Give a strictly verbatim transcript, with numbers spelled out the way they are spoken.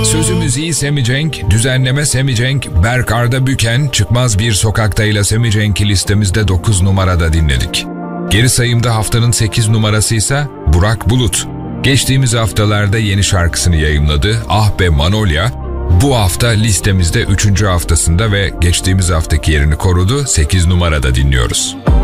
Sözü müziği Semi Cenk, düzenleme Semi Cenk, Berk Arda Büken, Çıkmaz Bir Sokakta'yla Semi Cenk'i listemizde dokuz numarada dinledik. Geri sayımda haftanın sekiz numarası ise Burak Bulut. Geçtiğimiz haftalarda yeni şarkısını yayımladı Ah Be Manolya. Bu hafta listemizde üçüncü haftasında ve geçtiğimiz haftaki yerini korudu, sekiz numarada dinliyoruz.